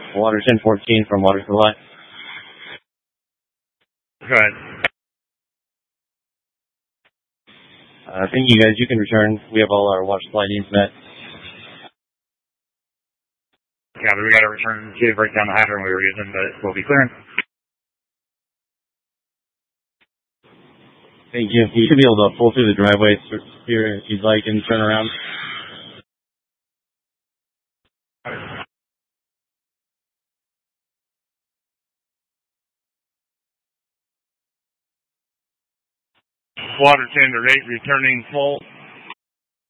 Water 1014 from Water Supply. Go ahead. Thank you guys. You can return. We have all our water supply needs met. Yeah, but we got to return to break down the hydrant we were using, but we'll be clearing. Thank you. You should be able to pull through the driveway here if you'd like and turn around. Water standard 8 returning full.